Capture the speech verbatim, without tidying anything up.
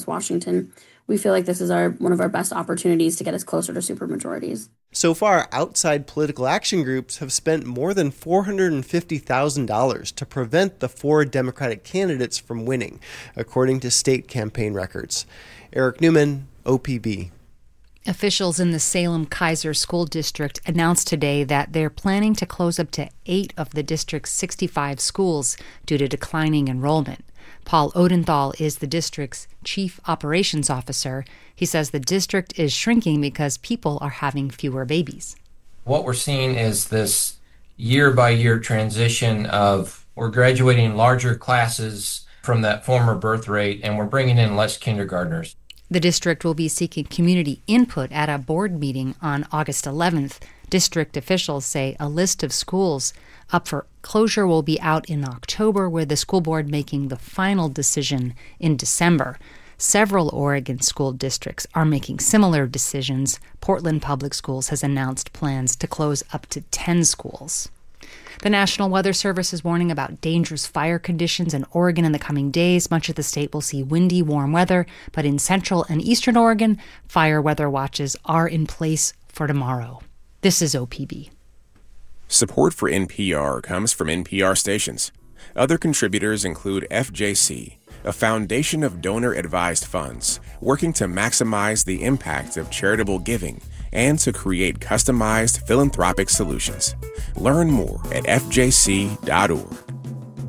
Washington, we feel like this is our one of our best opportunities to get us closer to supermajorities. So far, outside political action groups have spent more than four hundred fifty thousand dollars to prevent the four Democratic candidates from winning, according to state campaign records. Eric Newman, O P B. Officials in the Salem-Keizer School District announced today that they're planning to close up to eight of the district's sixty-five schools due to declining enrollment. Paul Odenthal is the district's chief operations officer. He says the district is shrinking because people are having fewer babies. What we're seeing is this year-by-year transition of we're graduating larger classes from that former birth rate, and we're bringing in less kindergartners. The district will be seeking community input at a board meeting on August eleventh. District officials say a list of schools up for closure will be out in October, with the school board making the final decision in December. Several Oregon school districts are making similar decisions. Portland Public Schools has announced plans to close up to ten schools. The National Weather Service is warning about dangerous fire conditions in Oregon in the coming days. Much of the state will see windy, warm weather, but in central and eastern Oregon, fire weather watches are in place for tomorrow. This is O P B. Support for N P R comes from N P R stations. Other contributors include F J C, a foundation of donor-advised funds working to maximize the impact of charitable giving and to create customized philanthropic solutions. Learn more at f j c dot org.